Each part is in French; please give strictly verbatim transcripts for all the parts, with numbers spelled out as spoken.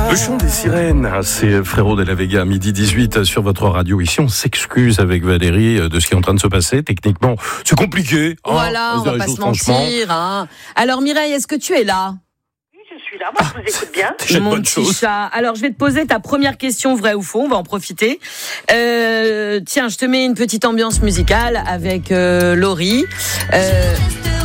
Le chant des sirènes, c'est Frérot de la Vega, midi dix-huit sur votre radio. Ici, on s'excuse avec Valérie de ce qui est en train de se passer. Techniquement, c'est compliqué. Hein, voilà, on va pas se mentir. Hein. Alors Mireille, est-ce que tu es là ? Oui, je suis là. Moi, je vous écoute bien. C'est Mon bonne petit chose. chat. Alors, je vais te poser ta première question, vrai ou faux. On va en profiter. Euh, tiens, je te mets une petite ambiance musicale avec euh, Laurie. Euh,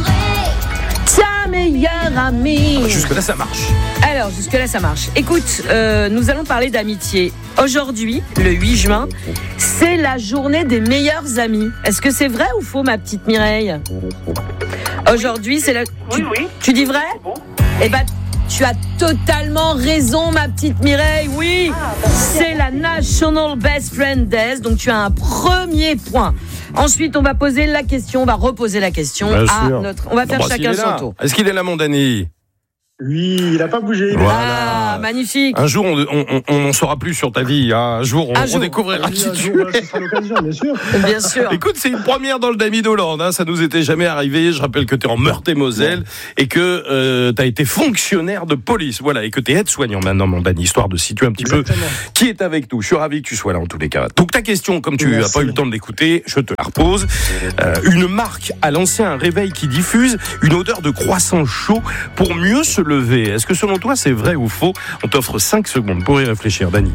ta meilleure amie. Jusque-là, ça marche. Alors, jusque-là, ça marche. Écoute, euh, nous allons parler d'amitié. Aujourd'hui, le huit juin, c'est la journée des meilleurs amis. Est-ce que c'est vrai ou faux, ma petite Mireille ? Aujourd'hui, c'est la... Oui, oui. Tu dis vrai ? Bon. Eh ben, tu as totalement raison, ma petite Mireille. Oui, Ah, bah, c'est la National Best Friend Day. Donc, tu as un premier point. Ensuite, on va poser la question, on va reposer la question Bien à sûr. notre... On va faire Bon, bah, chacun s'il est là. son tour. Est-ce qu'il est là, mon Dany ? Oui, il n'a pas bougé. Voilà. Ah, magnifique. Un jour, on on, on, on saura plus sur ta vie. Hein. Un jour, on, Un on jour. découvrira Oui, qui un tu jour, es. ce sera l'occasion, bien sûr. Bien sûr. Écoute, c'est une première dans le Dany d'Hollande. Hein. Ça nous était jamais arrivé. Je rappelle que tu es en Meurthe-et-Moselle et que euh, tu as été fonctionnaire de police. Voilà, et que tu es aide-soignant maintenant, mon Dany, histoire de situer un petit Exactement. peu qui est avec nous. Je suis ravi que tu sois là en tous les cas. Donc ta question, comme tu n'as Merci. pas eu le temps de l'écouter, je te la repose. Euh, une marque a lancé un réveil qui diffuse une odeur de croissant chaud pour mieux se lever. Est-ce que selon toi, c'est vrai ou faux ? On t'offre cinq secondes pour y réfléchir, Dany.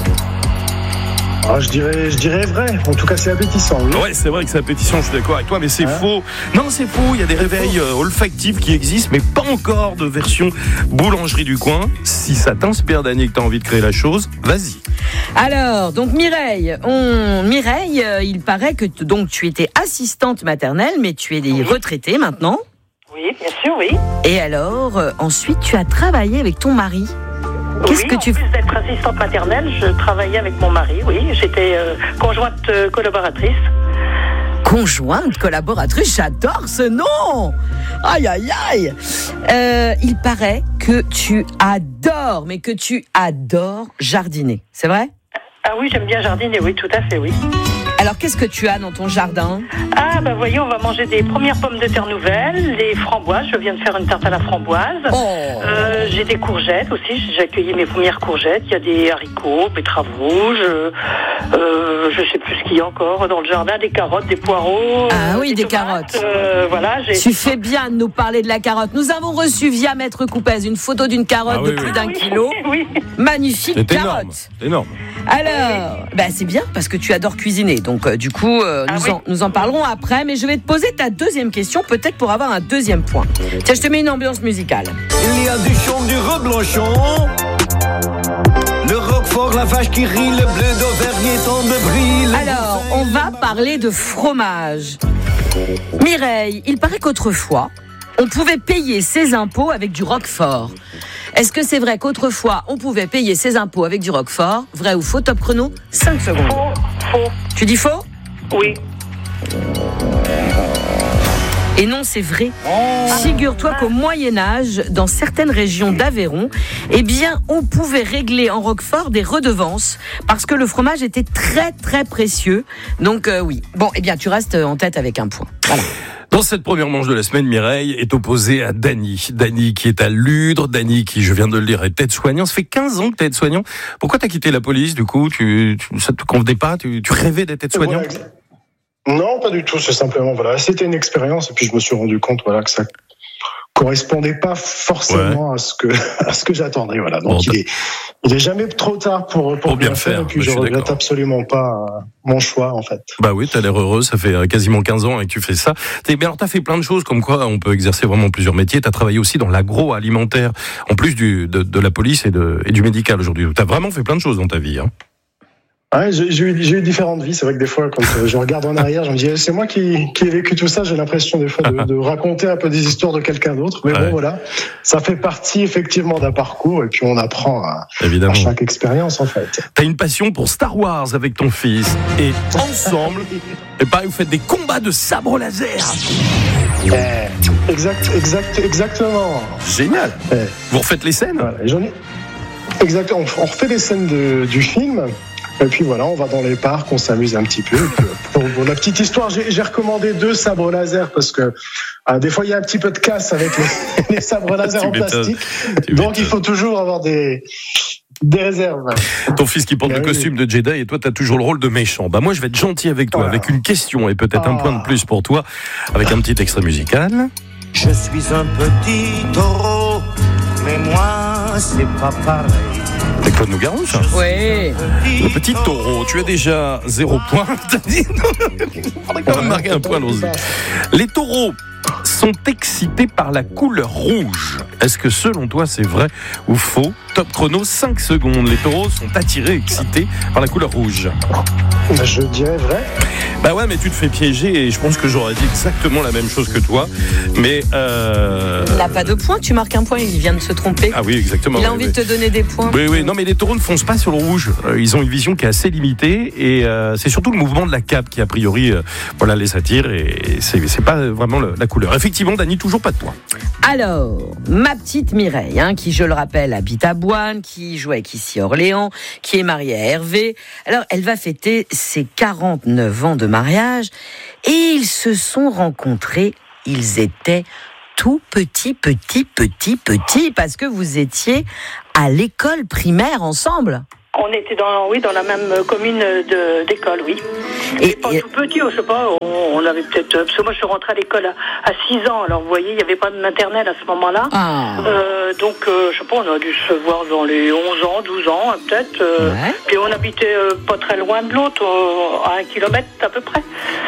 Ah, je dirais, je dirais vrai. En tout cas, c'est appétissant. Oui. Ouais, c'est vrai que c'est appétissant, je suis d'accord avec toi, mais c'est Hein faux. Non, c'est faux, il y a des réveils euh, olfactifs qui existent, mais pas encore de version boulangerie du coin. Si ça t'inspire, Dany, que t'as envie de créer la chose, vas-y. Alors, donc Mireille, on... Mireille, euh, il paraît que t- donc tu étais assistante maternelle, mais tu es Oui. retraitée maintenant. Oui, bien sûr, oui. Et alors, euh, ensuite, tu as travaillé avec ton mari. Qu'est-ce oui, que en tu plus d'être assistante maternelle, je travaillais avec mon mari, oui. J'étais euh, conjointe euh, collaboratrice. Conjointe, collaboratrice, j'adore ce nom. Aïe, aïe, aïe. Euh, il paraît que tu adores, mais que tu adores jardiner. C'est vrai ? Ah oui, j'aime bien jardiner, oui, tout à fait, oui. Alors, qu'est-ce que tu as dans ton jardin ? Ah, bah voyez, on va manger des premières pommes de terre nouvelles, des framboises. Je viens de faire une tarte à la framboise. Oh. Euh, j'ai des courgettes aussi. J'ai accueilli mes premières courgettes. Il y a des haricots, betteraves rouges. Euh, euh, je sais plus ce qu'il y a encore dans le jardin. Des carottes, des poireaux. Ah euh, oui, des tomates. carottes. Euh, voilà, j'ai. Tu fais bien de nous parler de la carotte. Nous avons reçu via Maître Coupez une photo d'une carotte Ah oui, de plus oui. d'un oui, kilo. Oui. Magnifique C'est énorme. carotte. C'est énorme. Alors, bah c'est bien parce que tu adores cuisiner. Donc euh, du coup, euh, Ah nous, oui. en, nous en parlerons après. Mais je vais te poser ta deuxième question, peut-être pour avoir un deuxième point. Tiens, je te mets une ambiance musicale. Il y a du champ, du reblanchon. Le roquefort, la vache qui rit, le bleu d'Auvergne tant de brille. Alors, on va parler de fromage. Mireille, il paraît qu'autrefois, on pouvait payer ses impôts avec du roquefort. Est-ce que c'est vrai qu'autrefois, on pouvait payer ses impôts avec du roquefort ? Vrai ou faux ? Top chrono, cinq secondes. Faux. Faux. Tu dis faux ? Oui. Et non, c'est vrai. Figure-toi qu'au Moyen-Âge, dans certaines régions d'Aveyron, eh bien, on pouvait régler en roquefort des redevances parce que le fromage était très, très précieux. Donc, euh, oui. Bon, eh bien, tu restes en tête avec un point. Voilà. Dans cette première manche de la semaine, Mireille est opposée à Dany. Dany qui est à Ludre, Dany qui, je viens de le dire, est aide-soignant. Ça fait quinze ans que tu es aide-soignant. Pourquoi tu as quitté la police, du coup tu, tu, ça te convenait pas tu, tu rêvais d'être aide-soignant ? Voilà, exa- Non, pas du tout. C'est simplement, voilà, c'était une expérience et puis je me suis rendu compte, voilà, que ça correspondait pas forcément à ce que à ce que j'attendais. Voilà. Donc Bon, il est il est jamais trop tard pour pour, Pour bien faire, Et puis mais je je suis regrette d'accord. absolument pas euh, mon choix en fait. Bah oui, t'as l'air heureux, ça fait quasiment quinze ans que tu fais ça. T'es, mais alors t'as fait plein de choses, comme quoi on peut exercer vraiment plusieurs métiers. T'as travaillé aussi dans l'agroalimentaire, en plus du, de, de la police et, de, et du médical aujourd'hui. T'as vraiment fait plein de choses dans ta vie. Hein. Ouais, j'ai, j'ai, eu, j'ai eu différentes vies. C'est vrai que des fois, quand euh, je regarde en arrière, je me dis, eh, c'est moi qui, qui ai vécu tout ça. J'ai l'impression des fois de, de raconter un peu des histoires de quelqu'un d'autre. Mais Ouais. bon, voilà, ça fait partie effectivement d'un parcours et puis on apprend à, Évidemment. à chaque expérience en fait. T'as une passion pour Star Wars avec ton fils. Et ensemble, et pareil, vous faites des combats de sabre laser. Eh, exact, exact, exactement. Génial. Eh. Vous refaites les scènes. Voilà, et j'en ai... Exactement. On, on refait les scènes de, du film. Et puis voilà, on va dans les parcs, on s'amuse un petit peu. Et puis, pour, pour la petite histoire, j'ai, j'ai recommandé deux sabres laser parce que euh, des fois il y a un petit peu de casse avec les, les sabres laser Tu en m'étonnes. plastique. Tu Donc m'étonnes. il faut toujours avoir des Des réserves. Ton fils qui porte Ben le oui. costume de Jedi et toi, tu as toujours le rôle de méchant. Bah, moi, je vais être gentil avec toi, Voilà. avec une question et peut-être un Ah. point de plus pour toi, avec un petit extrait musical. Je suis un petit taureau, mais moi, c'est pas pareil. C'est Claude Nougaro, ça? Oui. Le petit taureau, tu as déjà zéro point. T'as dit non. Il faudrait quand même marquer un point, allons-y. Les taureaux sont excités par la couleur rouge. Est-ce que selon toi c'est vrai ou faux? Top chrono, cinq secondes. Les taureaux sont attirés, excités par la couleur rouge. Bah, je dirais vrai. Bah ouais, mais tu te fais piéger et je pense que j'aurais dit exactement la même chose que toi. Mais euh... Il n'a pas de point, tu marques un point, il vient de se tromper. Ah oui, exactement. Il a oui, envie oui. de te donner des points. Oui, oui, non, mais les taureaux ne foncent pas sur le rouge. Euh, Ils ont une vision qui est assez limitée et euh, c'est surtout le mouvement de la cape qui, a priori, euh, voilà, les attire et c'est, c'est pas vraiment le- la couleur. Effectivement, Dany, toujours pas de points. Alors, ma petite Mireille, hein, qui, je le rappelle, habite à Boine, qui joue avec ici Orléans, qui est mariée à Hervé. Alors, elle va fêter ses quarante-neuf ans de mariage et ils se sont rencontrés. Ils étaient tout petits, petits, petits, petits, parce que vous étiez à l'école primaire ensemble. On était dans, oui, dans la même commune de, d'école, oui. Et- Et, pas et- tout petit, je sais pas, on, on avait peut-être... Parce que moi, je suis rentrée à l'école à, à six ans, alors vous voyez, il n'y avait pas de maternelle à ce moment-là. Ah. Euh, donc, euh, je sais pas, on a dû se voir dans les onze ans, douze ans, peut-être. euh, Ouais. Puis on habitait euh, pas très loin de l'autre, euh, à un kilomètre à peu près.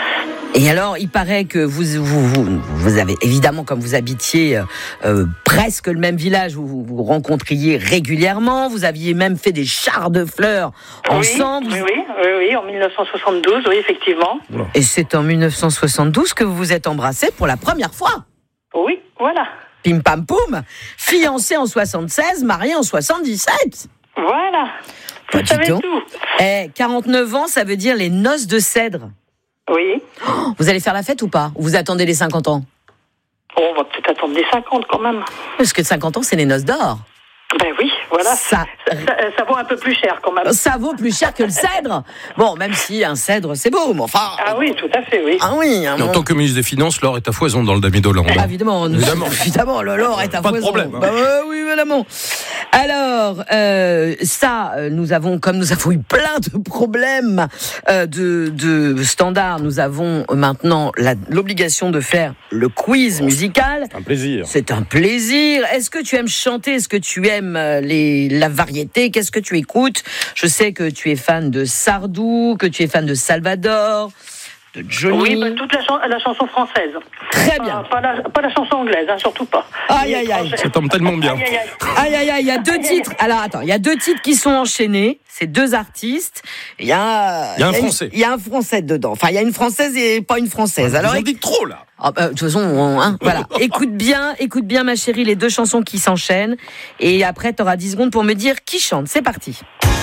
Et alors, il paraît que vous, vous, vous, vous avez, évidemment, comme vous habitiez euh, presque le même village, vous vous, vous rencontriez régulièrement, vous aviez même fait des chars de fleurs ensemble. Oui, oui, oui, oui, oui, en dix-neuf cent soixante-douze, oui, effectivement. Et c'est en dix-neuf cent soixante-douze que vous vous êtes embrassés pour la première fois. Oui, voilà. Pim pam poum, fiancés en soixante-seize, mariés en soixante-dix-sept. Voilà. Bah, Vous dis savez donc. tout. Eh, quarante-neuf ans, ça veut dire les noces de cèdre. Oui. Vous allez faire la fête ou pas? Ou vous attendez les cinquante ans? Bon, on va peut-être attendre les cinquante quand même. Parce que cinquante ans, c'est les noces d'or. Ben oui, voilà. Ça- Ça, ça, ça vaut un peu plus cher quand même. Ça vaut plus cher que le cèdre. Bon, même si un cèdre, c'est beau, mais enfin... Ah oui, tout à fait, oui. Ah oui, un En tant que ministre des Finances, l'or est à foison dans le Damier d'Hollande. Eh, évidemment, nous- Évidemment. évidemment, le l'or est à Pas de foison. problème, hein. Bah, euh, oui, évidemment. Alors, euh, ça, euh, nous avons, comme nous avons eu plein de problèmes euh, de, de standards, nous avons maintenant la- l'obligation de faire le quiz musical. Un plaisir. C'est un plaisir. Est-ce que tu aimes chanter? Est-ce que tu aimes euh, les, la variété? Qu'est-ce que tu écoutes? Je sais que tu es fan de Sardou, que tu es fan de Salvador, de Johnny. Oui, ben, toute la, chan- la chanson française. Très bien. Pas, pas, la, pas la chanson anglaise, hein, surtout pas. Aïe, Les aïe, aïe. françaises. Ça tombe tellement bien. Aïe, aïe, aïe. Aïe, aïe, aïe, il y a deux titres. Alors, attends, il y a deux titres qui sont enchaînés. C'est deux artistes. Il y a, Il y a un une- Français. Il y a un Français dedans. Enfin, il y a une Française et pas une Française. Alors, Ils en dit trop, là. ah, bah, de toute façon, on- hein, voilà. Écoute bien, écoute bien, ma chérie, les deux chansons qui s'enchaînent. Et après, tu auras dix secondes pour me dire qui chante. C'est parti.